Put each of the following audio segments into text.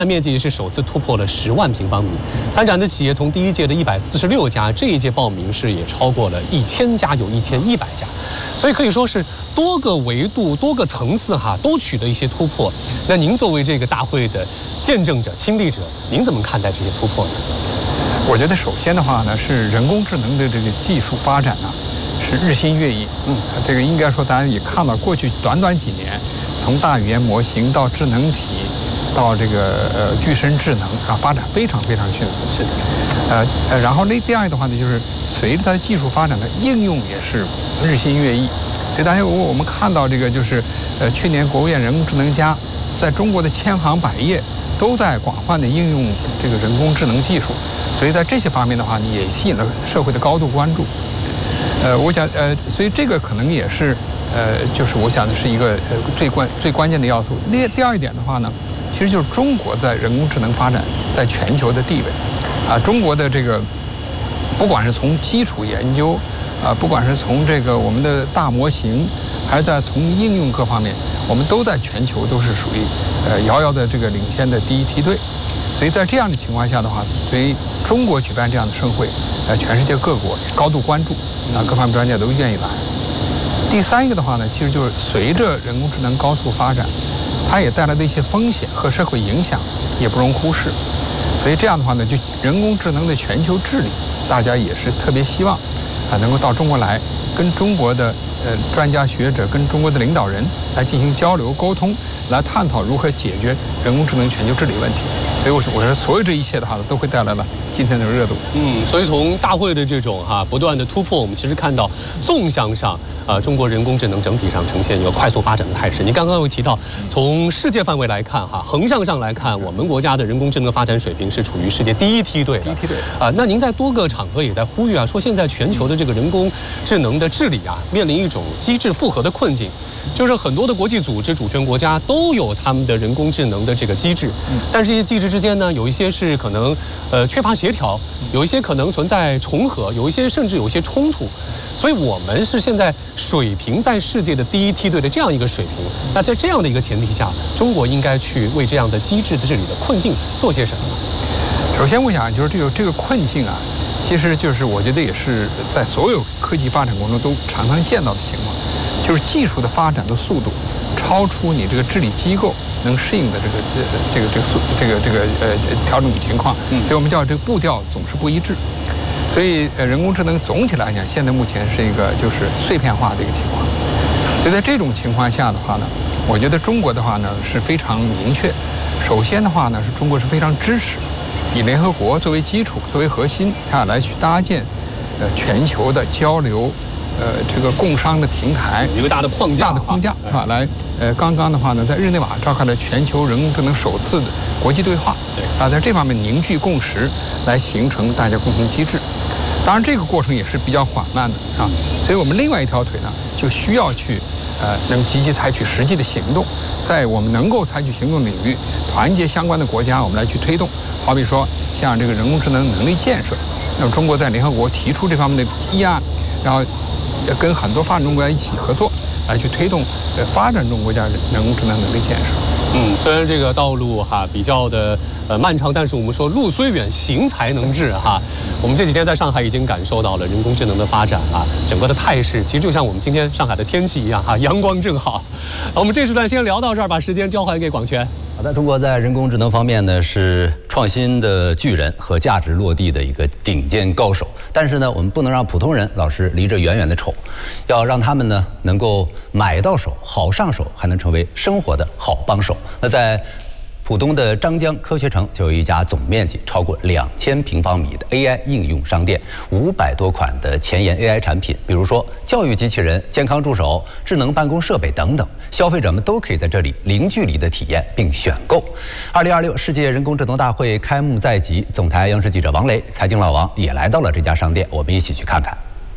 面积是首次突破了10万平方米，参展的企业从第一届的146家，这一届报名是也超过了1000家，有1100家，所以可以说是多个维度、多个层次都取得一些突破。那您作为这个大会的见证者、亲历者，您怎么看待这些突破呢？ 我觉得首先的话呢，是人工智能的这个技术发展呢，是日新月异。这个应该说大家也看到，过去短短几年，从大语言模型到智能体。到这个具身智能发展非常迅速。 是的。 然后第二个的话呢，就是随着它的技术发展的应用也是日新月异。所以大家我们看到这个就是去年国务院人工智能家在中国的千行百业都在广泛的应用这个人工智能技术，所以在这些方面的话呢，也吸引了社会的高度关注。我想所以这个可能也是就是我想的是一个最关键的要素。第二一点的话呢，其实就是中国在人工智能发展在全球的地位，中国的这个不管是从基础研究，不管是从这个我们的大模型，还是在从应用各方面，我们都在全球都是属于遥遥的这个领先的第一梯队。所以在这样的情况下的话，对于中国举办这样的盛会，全世界各国高度关注，各方面专家都愿意来。第三一个的话呢，其实就是随着人工智能高速发展，它也带来的一些风险和社会影响也不容忽视，所以这样的话呢，就人工智能的全球治理，大家也是特别希望能够到中国来，跟中国的专家学者、跟中国的领导人来进行交流沟通，来探讨如何解决人工智能全球治理问题。所以我说所有这一切的话都会带来了今天的热度。 所以从大会的这种不断的突破，我们其实看到纵向上中国人工智能整体上呈现一个快速发展的态势。您刚刚又提到，从世界范围来看横向上来看，我们国家的人工智能发展水平是处于世界第一梯队的。那您在多个场合也在呼吁说现在全球的这个人工智能的治理面临一种机制复合的困境，就是很多的国际组织、主权国家都有他们的人工智能的这个机制，但是这些机制之间呢，有一些是可能缺乏协调，有一些可能存在重合，有一些甚至有一些冲突。所以我们是现在水平在世界的第一梯队的这样一个水平。那在这样的一个前提下，中国应该去为这样的机制的治理的困境做些什么呢？ 首先，我想就是这个困境其实就是我觉得也是在所有科技发展过程中都常常见到的情况，就是技术的发展的速度超出你这个治理机构能适应的这个调整情况，所以我们叫这个步调总是不一致。所以人工智能总体来讲，现在目前是一个就是碎片化的一个情况。所以在这种情况下的话呢，我觉得中国的话呢是非常明确。首先的话呢，是中国是非常支持以联合国作为基础、作为核心来去搭建全球的交流这个共商的平台， 一个大的框架来刚刚的话呢，在日内瓦召开了全球人工智能首次的国际对话，在这方面凝聚共识，来形成大家共同机制。当然，这个过程也是比较缓慢的所以我们另外一条腿呢，就需要去能积极采取实际的行动，在我们能够采取行动领域，团结相关的国家，我们来去推动。好比说，像这个人工智能能力建设，那么中国在联合国提出这方面的议案，然后跟很多发展中国家一起合作，来去推动发展中国家人工智能能力建设。 虽然这个道路比较的漫长，但是我们说路虽远，行才能至我们这几天在上海已经感受到了人工智能的发展整个的态势其实就像我们今天上海的天气一样阳光正好。我们这时段先聊到这儿，把时间交还给广权。 好的，中国在人工智能方面呢是创新的巨人和价值落地的一个顶尖高手，但是呢，我们不能让普通人老是离着远远的瞅，要让他们呢能够买到手、好上手，还能成为生活的好帮手。那在浦东的张江科学城就有一家总面积超过2000平方米的 AI 应用商店，500多款的前沿 AI 产品，比如说教育机器人、健康助手、智能办公设备等等，消费者们都可以在这里零距离的体验并选购。2026世界人工智能大会开幕在即，总台央视记者王雷、财经老王也来到了这家商店，我们一起去看看。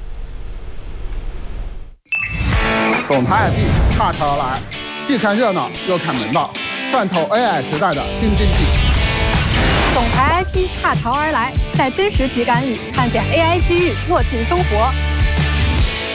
总台 IP 踏潮而来，既看热闹又看门道，泛透 AI 时代的新经济。 总台 IP 踏潮而来，在真实体感里看见 AI 机遇握紧生活。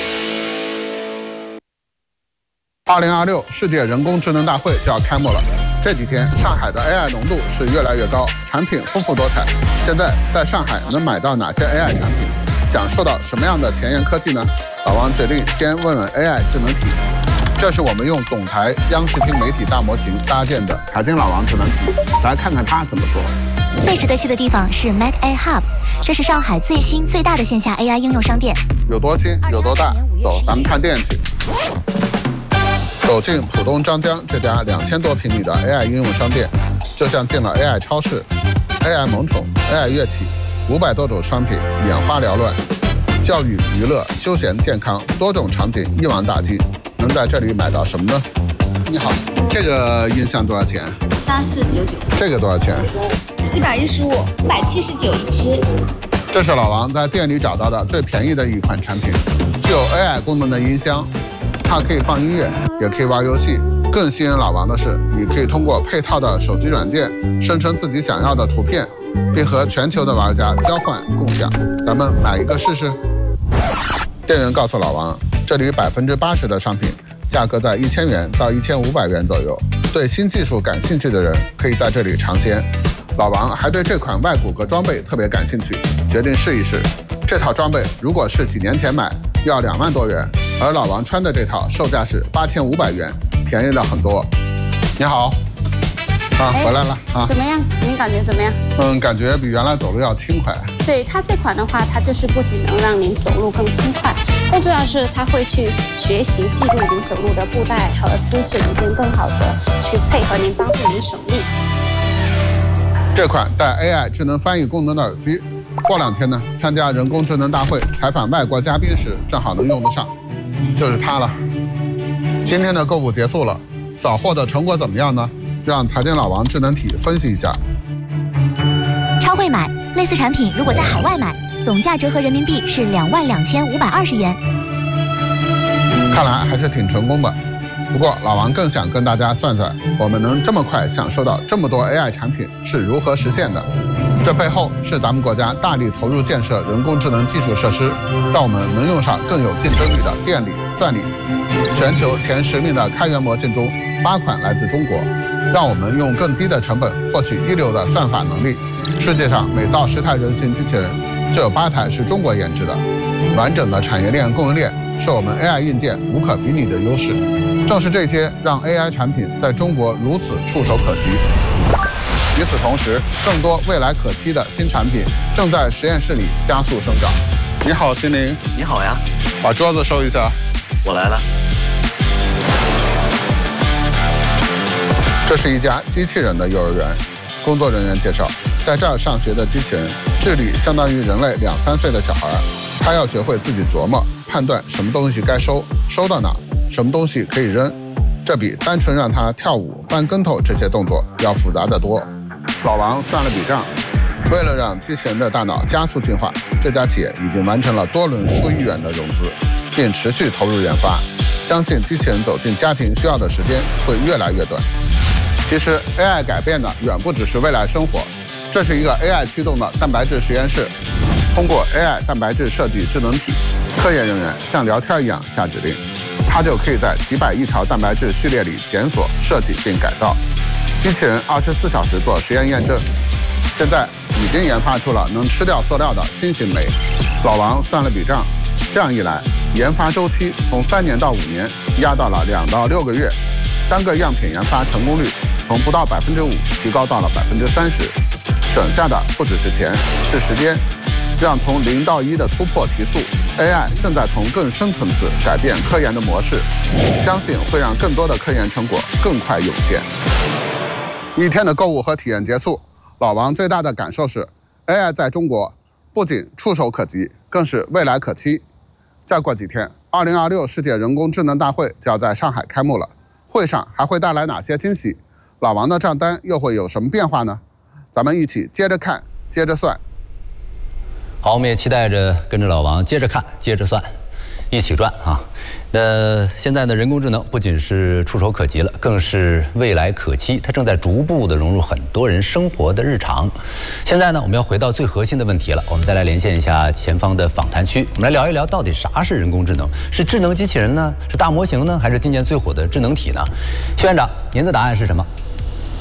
2026世界人工智能大会就要开幕了， 这几天上海的 AI 浓度是越来越高，产品丰富多彩。现在在上海能买到哪些 AI 产品？享受到什么样的前沿科技呢？老王决定先问问 AI 智能体。这是我们用总台央视听媒体大模型搭建的财经老王智能体，来看看他怎么说。 最值得去的地方是 Mac AI Hub， 这是上海最新最大的线下 AI 应用商店。 有多新有多大？走，咱们探店去。走进浦东张江这家2000多平米的 AI 应用商店，就像进了 AI 超市。AI 萌宠、AI 乐器，500多种商品眼花缭乱，教育、娱乐、休闲、健康多种场景一网打尽。能在这里买到什么呢？你好，这个音箱多少钱 3499。 这个多少钱 715。579一只。 这是老王在店里找到的最便宜的一款产品，具有 AI 功能的音箱，它可以放音乐，也可以玩游戏。更吸引老王的是，你可以通过配套的手机软件生成自己想要的图片，并和全球的玩家交换共享。咱们买一个试试。店员告诉老王，这里80%的商品价格在1000元到1500元左右。对新技术感兴趣的人可以在这里尝鲜。老王还对这款外骨骼装备特别感兴趣，决定试一试。这套装备如果是几年前买，要2万多元，而老王穿的这套售价是8500元，便宜了很多。你好，回来了啊？ 怎么样？您感觉怎么样？ 感觉比原来走路要轻快。 对，它这款的话，它就是不仅能让您走路更轻快，更重要的是它会去学习记录您走路的步态和姿势，以便更好的去配合您，帮助您省力。 这款带 AI 智能翻译功能的耳机，过2天呢，参加人工智能大会采访外国嘉宾时，正好能用得上，就是它了。今天的购物结束了，扫货的成果怎么样呢？让财经老王智能体分析一下。 超会买，类似产品如果在海外买，总价折合人民币是22520元。 看来还是挺成功的。不过老王更想跟大家算算，我们能这么快享受到这么多 AI 产品是如何实现的？这背后是咱们国家大力投入建设人工智能基础设施，让我们能用上更有竞争力的电力、算力。全球前10名的开源模型中，8款来自中国，让我们用更低的成本获取一流的算法能力。世界上每造10台人形机器人，就有8台是中国研制的。完整的产业链供应链是我们 AI 硬件无可比拟的优势。正是这些让 AI 产品在中国如此触手可及。与此同时，更多未来可期的新产品正在实验室里加速生长。你好，精灵。 你好呀。 把桌子收一下。 我来了。 这是一家机器人的幼儿园。工作人员介绍，在这儿上学的机器人智力相当于人类2、3岁的小孩，他要学会自己琢磨、判断什么东西该收，收到哪，什么东西可以扔。这比单纯让他跳舞、翻跟头这些动作要复杂得多。老王算了笔账，为了让机器人的大脑加速进化，这家企业已经完成了多轮数亿元的融资，并持续投入研发。相信机器人走进家庭需要的时间会越来越短。其实 AI 改变的远不只是未来生活，这是一个 AI 驱动的蛋白质实验室。通过 AI 蛋白质设计智能体，科研人员像聊天一样下指令，它就可以在几百亿条蛋白质序列里检索、设计并改造。机器人24小时做实验验证，现在已经研发出了能吃掉塑料的新型酶。老王算了笔账，这样一来，研发周期从3年到5年压到了2到6个月，单个样品研发成功率从不到5%提高到了30%，省下的不只是钱，是时间，让从0到1的突破提速。AI 正在从更深层次改变科研的模式，相信会让更多的科研成果更快涌现。一天的购物和体验结束，老王最大的感受是 AI 在中国不仅触手可及，更是未来可期。再过几天，2026世界人工智能大会就要在上海开幕了，会上还会带来哪些惊喜？老王的账单又会有什么变化呢？咱们一起接着看，接着算。 好，我们也期待着跟着老王接着看，接着算，一起赚啊！那现在呢，人工智能不仅是触手可及了，更是未来可期，它正在逐步的融入很多人生活的日常。现在呢，我们要回到最核心的问题了，我们再来连线一下前方的访谈区，我们来聊一聊到底啥是人工智能？是智能机器人呢？是大模型呢？还是今年最火的智能体呢？薛院长，您的答案是什么？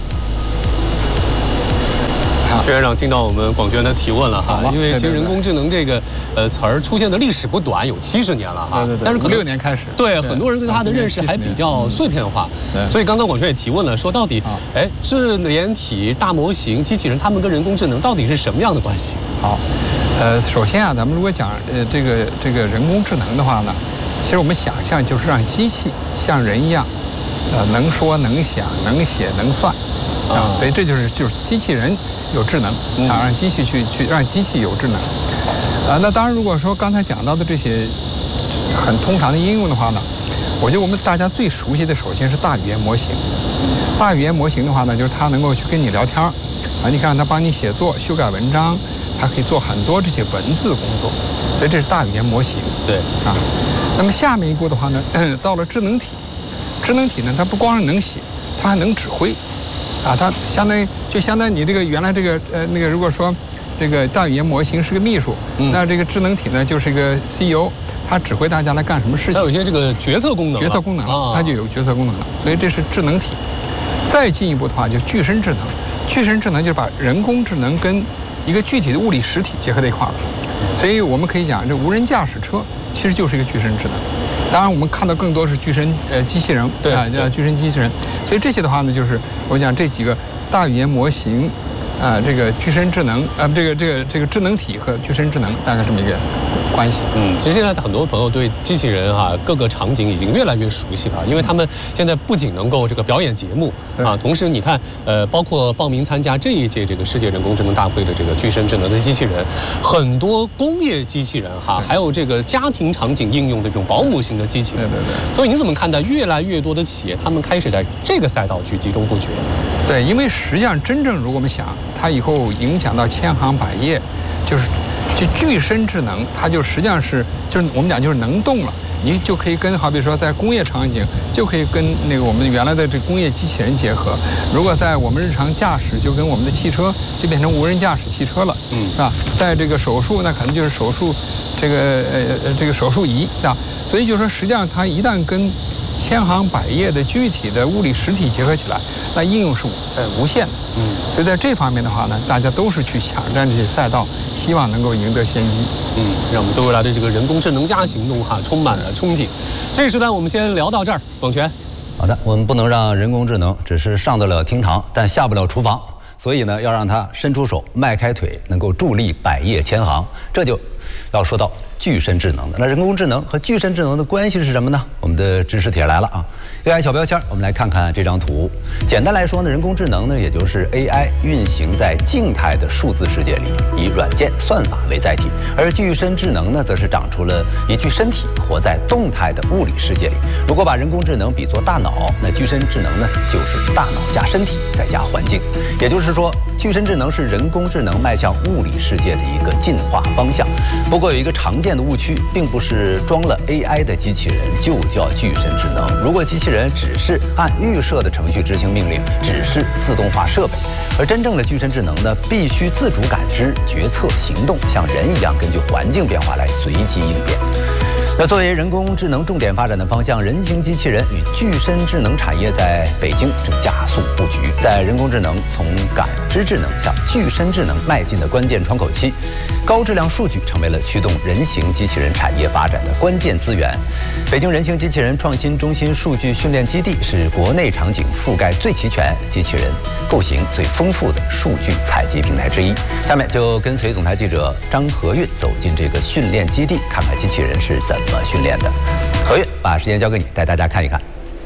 徐院长听到我们广泉的提问了哈，因为其实人工智能这个词儿出现的历史不短，有70年了哈。 对， 但是可能 56年开始。 对，很多人对它的认识还比较碎片化。所以刚刚广泉也提问了，说到底，智联体、大模型、机器人，它们跟人工智能到底是什么样的关系？ 好，首先啊，咱们如果讲这个人工智能的话呢，其实我们想象就是让机器像人一样，能说能想能写能算啊，所以这就是机器人有智能啊，让机器去让机器有智能。那当然，如果说刚才讲到的这些很通常的应用的话呢，我觉得我们大家最熟悉的首先是大语言模型。大语言模型的话呢，就是它能够去跟你聊天啊，你看它帮你写作、修改文章，它可以做很多这些文字工作，所以这是大语言模型。 对啊，那么下面一步的话呢，到了智能体。智能体呢，它不光是能写，它还能指挥，啊，它相当于你这个原来这个如果说这个大语言模型是个秘书，那这个智能体呢就是一个 CEO， 它指挥大家来干什么事情。 它有一些这个决策功能了，它就有决策功能了，所以这是智能体。再进一步的话，就具身智能。具身智能就是把人工智能跟一个具体的物理实体结合在一块儿了。所以我们可以讲，这无人驾驶车其实就是一个具身智能。当然，我们看到更多是具身机器人， 对啊， 叫具身机器人。所以这些的话呢，就是我讲这几个大语言模型，这个具身智能，这个智能体和具身智能大概这么一个关系。 其实现在很多朋友对机器人各个场景已经越来越熟悉了，因为他们现在不仅能够这个表演节目同时你看包括报名参加这一届这个世界人工智能大会的这个具身智能的机器人，很多工业机器人还有这个家庭场景应用的这种保姆型的机器人。 对。 所以你怎么看待越来越多的企业他们开始在这个赛道去集中布局了？ 对，因为实际上真正如果我们想它以后影响到千行百业，就具身智能，它就实际上就是我们讲就是能动了，你就可以跟好比说在工业场景就可以跟那个我们原来的这工业机器人结合，如果在我们日常驾驶就跟我们的汽车就变成无人驾驶汽车了，是吧？在这个手术那可能就是手术这个手术仪啊，所以就是说实际上它一旦跟千行百业的具体的物理实体结合起来，那应用是无限的。所以在这方面的话呢，大家都是去抢占这些赛道，希望能够赢得先机。 让我们对未来的这个人工智能加行动充满了憧憬。这个时段我们先聊到这儿，广泉。 好的，我们不能让人工智能只是上得了厅堂，但下不了厨房，所以呢，要让它伸出手、迈开腿，能够助力百业千行。这就要说到具身智能的。那人工智能和具身智能的关系是什么呢？我们的知识帖来了啊。AI 小标签，我们来看看这张图。简单来说呢，人工智能呢，也就是 AI 运行在静态的数字世界里，以软件算法为载体；而具身智能呢，则是长出了一具身体，活在动态的物理世界里。如果把人工智能比作大脑，那具身智能呢，就是大脑加身体再加环境。也就是说，具身智能是人工智能迈向物理世界的一个进化方向。不过有一个常见的误区，并不是装了 AI 的机器人就叫具身智能。如果机器人只是按预设的程序执行命令，只是自动化设备，而真正的具身智能呢，必须自主感知、决策、行动，像人一样根据环境变化来随机应变。那作为人工智能重点发展的方向，人形机器人与具身智能产业在北京正加速布局，在人工智能从感知智能向具身智能迈进的关键窗口期，高质量数据成为了驱动人形机器人产业发展的关键资源。北京人形机器人创新中心数据训练基地是国内场景覆盖最齐全、机器人构型最丰富的数据采集平台之一。下面就跟随总台记者张和运走进这个训练基地，看看机器人是怎么训练的。何运，把时间交给你，带大家看一看。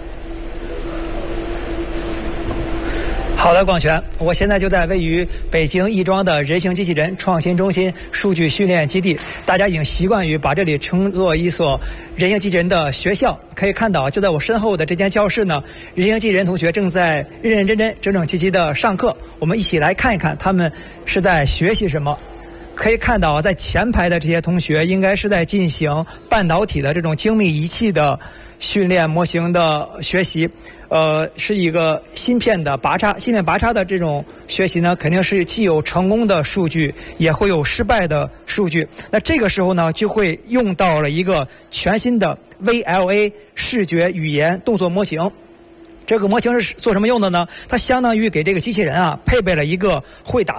好的，广泉，我现在就在位于北京亦庄的人形机器人创新中心数据训练基地。大家已经习惯于把这里称作一所人形机器人的学校。可以看到，就在我身后的这间教室呢，人形机器人同学正在认认真真、整整齐齐的上课。我们一起来看一看他们是在学习什么。可以看到，在前排的这些同学应该是在进行半导体的这种精密仪器的训练模型的学习。是一个芯片拔插的这种学习呢，肯定是既有成功的数据，也会有失败的数据。那这个时候呢，就会用到了一个全新的 VLA 视觉语言动作模型。这个模型是做什么用的呢？它相当于给这个机器人配备了一个会打